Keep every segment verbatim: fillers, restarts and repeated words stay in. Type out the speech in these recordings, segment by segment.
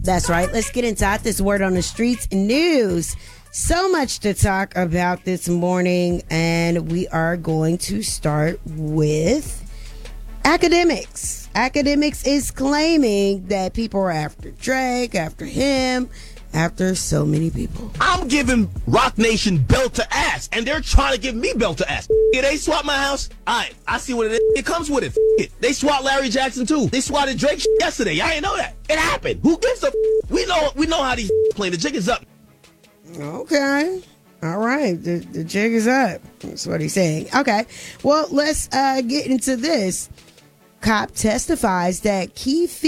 That's right. Let's get inside this word on the streets news. So much to talk about this morning, and we are going to start with academics. Academics is claiming that people are after Drake, after him, after so many people. I'm giving Rock Nation belt to ass, and they're trying to give me belt to ass. Yeah, they swap my house. All right, I see what it is. It comes with it. it. They swat Larry Jackson too. They swatted Drake yesterday. I didn't know that. It happened. Who gives a? We know. We know how these play. The jig is up. Okay. All right. The, the jig is up. That's what he's saying. Okay. Well, let's uh, get into this. Cop testifies that Keefe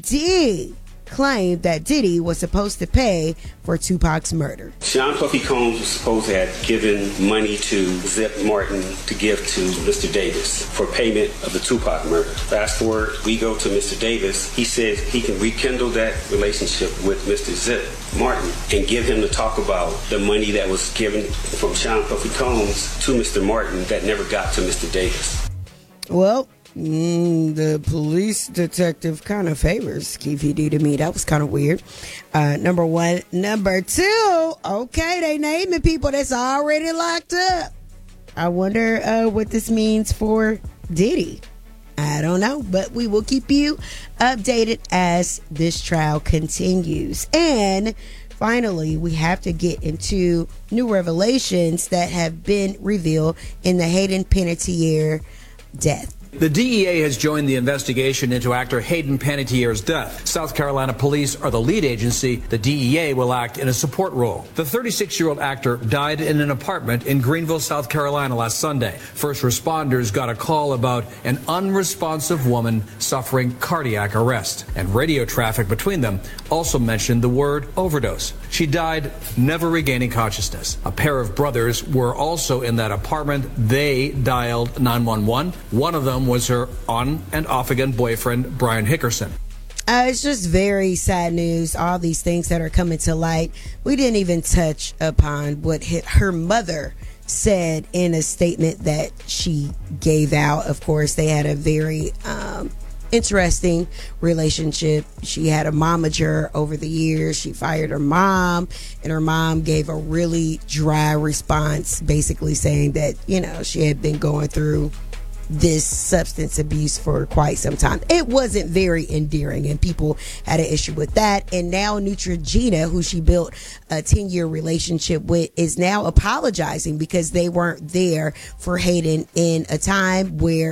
D claimed that Diddy was supposed to pay for Tupac's murder. Sean Puffy Combs was supposed to have given money to Zip Martin to give to Mister Davis for payment of the Tupac murder. Fast forward, we go to Mister Davis. He says he can rekindle that relationship with Mister Zip Martin and give him to talk about the money that was given from Sean Puffy Combs to Mister Martin that never got to Mister Davis. Well, Mm, the police detective kind of favors Keefe D to me. That was kind of weird. Uh, number one. Number two, okay, they naming people that's already locked up. I wonder uh, what this means for Diddy. I don't know, but we will keep you updated as this trial continues. And finally, we have to get into new revelations that have been revealed in the Hayden Panettiere death. The D E A has joined the investigation into actor Hayden Panettiere's death. South Carolina police are the lead agency. The D E A will act in a support role. The thirty-six-year-old actor died in an apartment in Greenville, South Carolina last Sunday. First responders got a call about an unresponsive woman suffering cardiac arrest. And radio traffic between them also mentioned the word overdose. She died never regaining consciousness. A pair of brothers were also in that apartment. They dialed nine one one. One of them was her on and off again boyfriend, Brian Hickerson. Uh, it's just very sad news, all these things that are coming to light. We didn't even touch upon what hit her mother said in a statement that she gave out. Of course, they had a very um, interesting relationship. She had a momager over the years. She fired her mom, and her mom gave a really dry response, basically saying that, you know, she had been going through this substance abuse for quite some time. It wasn't very endearing, and people had an issue with that. And now Neutrogena, who she built a ten-year relationship with, is now apologizing because they weren't there for Hayden in a time where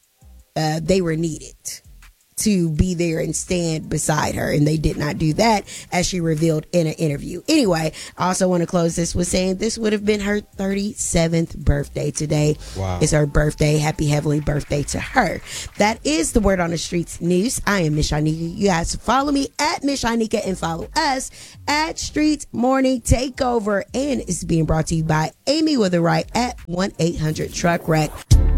uh, they were needed to be there and stand beside her, and they did not do that, as she revealed in an interview. Anyway, I also want to close this with saying this would have been her thirty-seventh birthday today. Wow. It's her birthday. Happy heavenly birthday to her. That is the Word on the Streets news. I am Miss Shanika. You guys follow me at Miss Shanika and follow us at Streets Morning Takeover, and it's being brought to you by Amy with a right at one eight hundred truck wreck.